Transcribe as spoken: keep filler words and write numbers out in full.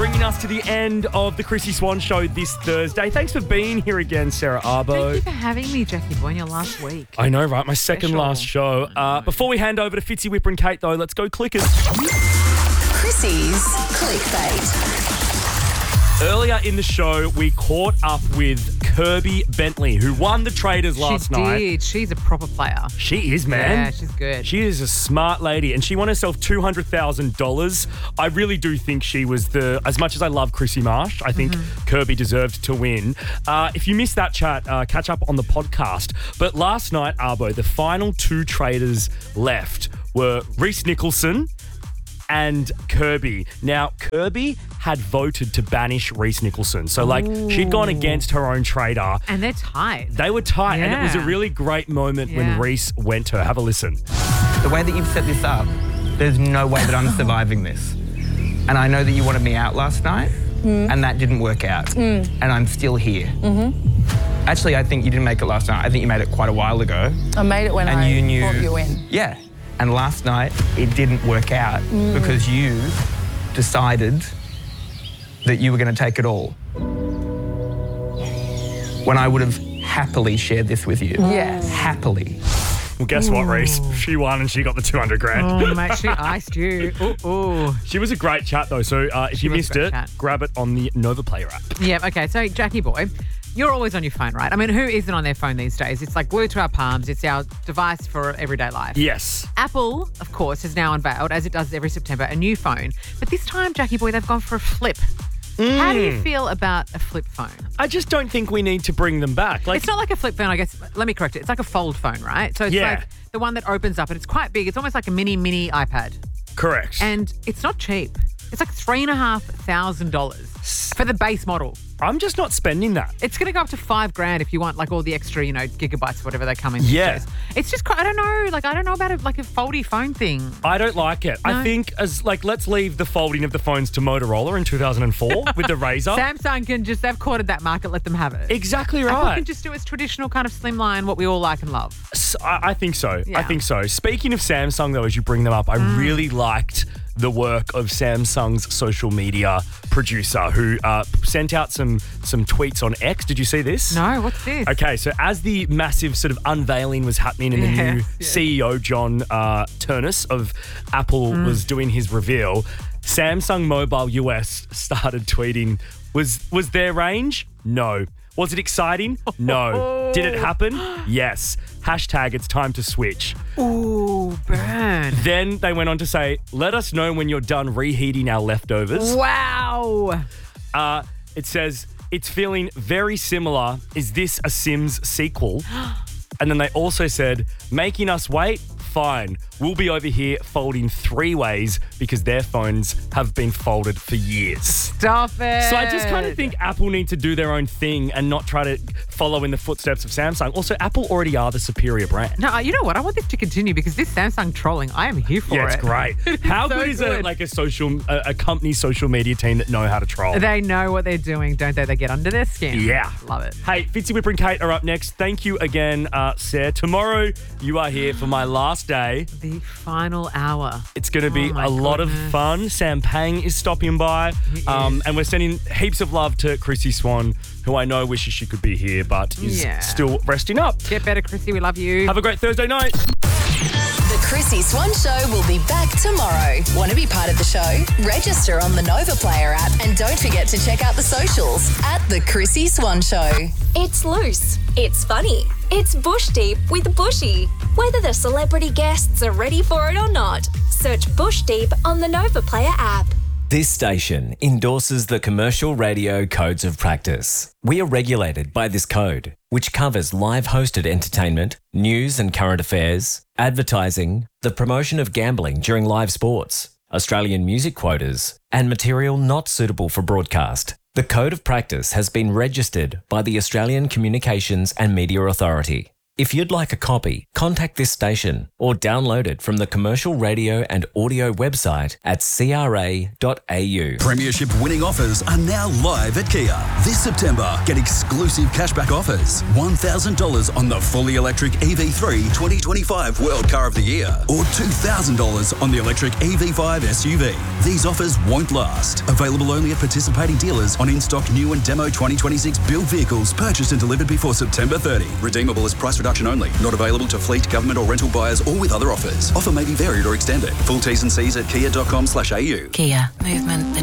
bringing us to the end of the Chrissy Swan Show this Thursday. Thanks for being here again, Sarah Arbo. Thank you for having me, Jackie Boy, in your last week. I know, right? My second Special. last show. Uh, before we hand over to Fitzy, Whipper and Kate, though, let's go clickers. Chrissy's Clickbait. Earlier in the show, we caught up with Kirby Bentley, who won the Traders last she night. did. She's a proper player. She is, man. Yeah, she's good. She is a smart lady, and she won herself two hundred thousand dollars. I really do think she was the, as much as I love Chrissy Marsh, I think Mm-hmm. Kirby deserved to win. Uh, if you missed that chat, uh, catch up on the podcast. But last night, Arbo, the final two traders left were Reece Nicholson and Kirby. Now, Kirby had voted to banish Reece Nicholson. So, like, she'd gone against her own trader. And they're tight. They were tight, and it was a Yeah. really great moment when Yeah. Reece went to her. Have a listen. The way that you've set this up, there's no way that I'm surviving this. And I know that you wanted me out last night, and that didn't work out. And I'm still here. Mm-hmm. Actually, I think you didn't make it last night. I think you made it quite a while ago. I made it when And I you knew, brought you in. Yeah. And last night, it didn't work out because you decided that you were going to take it all. When I would have happily shared this with you. Yes. Happily. Well, guess what, Reece? She won and she got the two hundred grand. Oh, mate, she iced you. Ooh, ooh. She was a great chat, though. So uh, if you was a missed great it, chat. grab it on the Nova Player app. Yeah, okay. So, Jackie Boy, you're always on your phone, right? I mean, who isn't on their phone these days? It's like glued to our palms. It's our device for everyday life. Yes. Apple, of course, has now unveiled, as it does every September, a new phone. But this time, Jackie Boy, they've gone for a flip. How do you feel about a flip phone? I just don't think we need to bring them back. Like, It's not like a flip phone, I guess. Let me correct it. It's like a fold phone, right? So it's Yeah. like the one that opens up and it's quite big. It's almost like a mini, mini iPad. correct. And it's not cheap. It's like three and a half thousand dollars for the base model. I'm just not spending that. It's going to go up to five grand if you want like all the extra, you know, gigabytes, whatever they come in. these Yeah. days. It's just, quite- I don't know. Like, I don't know about it, like a foldy phone thing. I don't like it. I No. think as like let's leave the folding of the phones to Motorola in two thousand four with the Razor. Samsung can just, they've cornered that market, let them have it. Exactly Apple right. can just do its traditional kind of slimline, what we all like and love. S- I, I think so. I Yeah. think so. Speaking of Samsung, though, as you bring them up, I Mm. really liked the work of Samsung's social media producer who uh, sent out some some tweets on X. Did you see this? No, what's this? Okay, so as the massive sort of unveiling was happening and the Yeah, new yeah. C E O, John uh, Turnus of Apple, Mm. was doing his reveal, Samsung Mobile U S started tweeting, was was their range? No. Was it exciting? No. Did it happen? Yes. Hashtag it's time to switch. Ooh, burn. Then they went on to say, let us know when you're done reheating our leftovers. Wow. Uh, it says, it's feeling very similar. Is this a Sims sequel? And then they also said, making us wait? Fine. We'll be over here folding three ways because their phones have been folded for years. Stop it. So I just kind of think Apple need to do their own thing and not try to follow in the footsteps of Samsung. Also, Apple already are the superior brand. No, you know what? I want this to continue because this Samsung trolling, I am here for Yeah, it's it. great. How so good is a good. like a social a, a company social media team that know how to troll? They know what they're doing, don't they? They get under their skin. Yeah. Love it. Hey, Fitzy, Whipper and Kate are up next. Thank you again, uh, Sarah. Tomorrow, you are here for my last day. The final hour. It's going to be Oh, my a lot of goodness. fun. Sam Pang is stopping by. He Um, is. and we're sending heaps of love to Chrissy Swan, who I know wishes she could be here, but is Yeah. still resting up. Get better, Chrissy. We love you. Have a great Thursday night. The Chrissy Swan Show will be back tomorrow. Want to be part of the show? Register on the Nova Player app and don't forget to check out the socials at The Chrissy Swan Show. It's loose, it's funny, it's Bush Deep with Bushy. Whether the celebrity guests are ready for it or not, search Bush Deep on the Nova Player app. This station endorses the Commercial Radio Codes of Practice. We are regulated by this code, which covers live hosted entertainment, news and current affairs, advertising, the promotion of gambling during live sports, Australian music quotas, and material not suitable for broadcast. The Code of Practice has been registered by the Australian Communications and Media Authority. If you'd like a copy, contact this station or download it from the commercial radio and audio website at c r a dot a u. Premiership winning offers are now live at Kia. This September, get exclusive cashback offers. one thousand dollars on the fully electric E V three twenty twenty-five World Car of the Year or two thousand dollars on the electric E V five S U V. These offers won't last. Available only at participating dealers on in-stock new and demo twenty twenty-six build vehicles purchased and delivered before September thirtieth. Redeemable as price reduction only. Not available to fleet, government or rental buyers or with other offers. Offer may be varied or extended. Full T's and C's at kia dot com slash a u. Kia, movement that